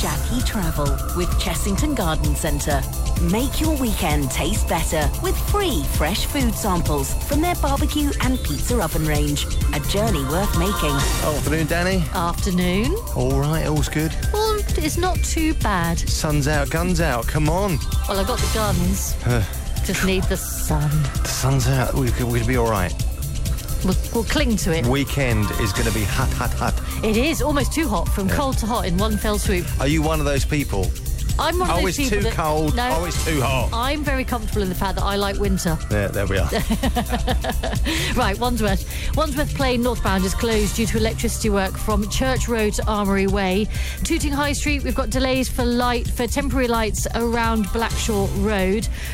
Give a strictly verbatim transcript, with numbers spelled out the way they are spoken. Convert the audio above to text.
Jackie Travel with Chessington Garden Centre. Make your weekend taste better with free fresh food samples from their barbecue and pizza oven range. A journey worth making. Afternoon, Danny. Afternoon. All right, all's good. Well, it's not too bad. Sun's out, guns out, come on. Well, I've got the guns. Just need the sun. The sun's out, we're going to be all right. We'll, we'll cling to it. Weekend is going to be hot, hot, hot. It is almost too hot, from yeah. cold to hot in one fell swoop. Are you one of those people? I'm one of oh, those it's people too that, cold. No, oh, it's too hot. I'm very comfortable in the fact that I like winter. Yeah, there we are. Right, Wandsworth. Wandsworth Plain northbound is closed due to electricity work from Church Road to Armoury Way. Tooting High Street, we've got delays for light for temporary lights around Blackshaw Road.